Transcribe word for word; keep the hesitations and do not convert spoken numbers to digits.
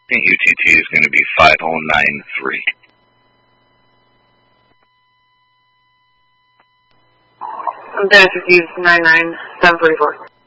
U T T is going to be five oh nine three. Dennis received nine nine seven forty-four.